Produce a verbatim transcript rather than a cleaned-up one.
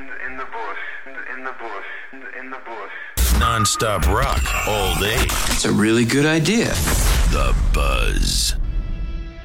in the bush, in the bush, in the bush. Non-stop rock all day. It's a really good idea. The Buzz.